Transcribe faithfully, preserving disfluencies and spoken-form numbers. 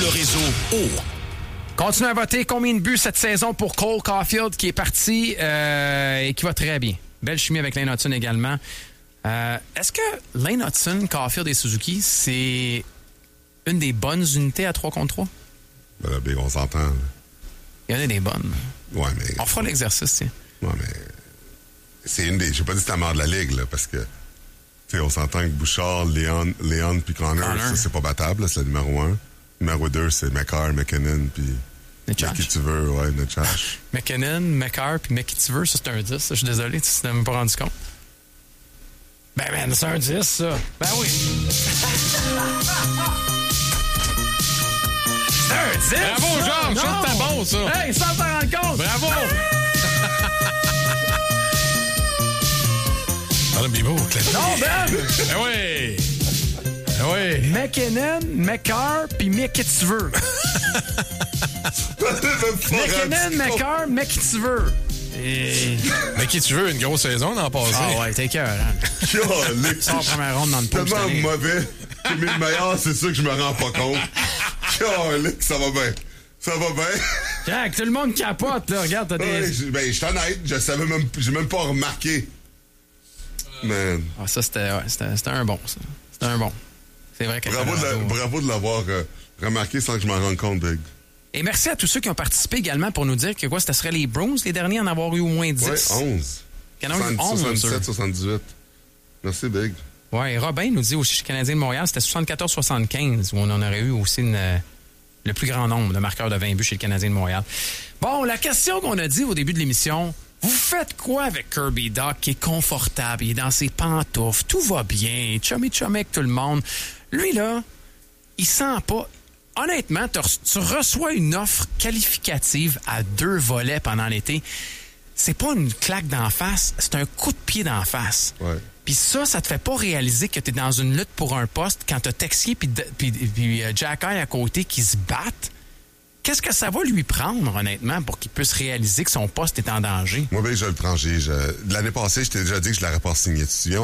le réseau O. Continuez à voter. Combien de buts cette saison pour Cole Caulfield qui est parti euh, et qui va très bien. Belle chimie avec Lane Hutson également. Euh, est-ce que Lane Hutson, Caulfield et Suzuki, c'est une des bonnes unités à trois contre trois? Ben là, on s'entend. Là. Il y en a des bonnes. Ouais, mais... On fera l'exercice, tiens. Ouais, mais... C'est une des... J'ai pas dit que c'était la mort de la Ligue, là, parce que... Tu sais, on s'entend que Bouchard, Léon, Léon puis Connor, Connor. Ça, c'est pas battable, là, c'est le numéro un. Numéro deux, c'est McCarr, McKinnon, puis... Qui tu veux, ouais, Netchash. McKinnon, McCarr, puis Mec qui tu veux, ça, c'est un dix. Ça, je suis désolé, tu t'es même pas rendu compte. Ben, ben, c'est un dix, ça. Ben oui. C'est un dix! Bravo, Georges! Ça, c'était bon, ça! Hey, sans t'en rendre compte! Bravo! Ah, là, Bibo, non, Ben! Ben oui! Ben oui! McKinnon, McCarr, puis Mec qui tu veux. McKinnon, McCarr, Mec qui tu veux. Et... Mais qui tu veux, une grosse saison d'en passer. Ah ouais, t'es cœur, hein? Sors première ronde dans le pot. Tellement mauvais. C'est mes meilleurs, c'est sûr que je me rends pas compte. Calique, ça va bien. Ça va bien. Jack, tout le monde capote, là. Regarde, t'as des... Ouais, je, ben, je suis honnête, je savais même, j'ai même pas remarqué. Man. Ah, ça, c'était, ouais, c'était, c'était un bon, ça. C'était un bon. C'est vrai que bravo, de la, bravo de l'avoir euh, remarqué sans que je m'en rende compte, Big. Et merci à tous ceux qui ont participé également pour nous dire que quoi, ce serait les Bruins, les derniers, à en avoir eu au moins dix. Oui, onze. Il y en a eu onze. soixante-dix-sept soixante-dix-huit. Merci, Big. Oui, et Robin nous dit aussi chez Canadien de Montréal, c'était soixante-quatorze soixante-quinze où on en aurait eu aussi une, le plus grand nombre de marqueurs de vingt buts chez le Canadien de Montréal. Bon, la question qu'on a dit au début de l'émission, vous faites quoi avec Kirby Dach qui est confortable, il est dans ses pantoufles, tout va bien, chummy chummy avec tout le monde. Lui, là, il sent pas... Honnêtement, tu reçois une offre qualificative à deux volets pendant l'été. C'est pas une claque d'en face, c'est un coup de pied d'en face. Ouais. Puis ça, ça te fait pas réaliser que tu es dans une lutte pour un poste quand t'as Texier puis, puis, puis Jack Eye à côté qui se battent. Qu'est-ce que ça va lui prendre, honnêtement, pour qu'il puisse réaliser que son poste est en danger? Moi, ben, je le prends. J'ai, je... L'année passée, je t'ai déjà dit que je l'aurais pas signé. Tu te souviens?